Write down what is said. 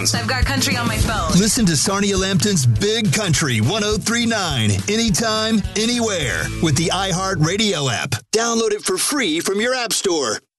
headphones. I've got country on my phone. Listen to Sarnia Lambton's Big Country 103.9 anytime, anywhere with the iHeartRadio app. Download it for free from your app store.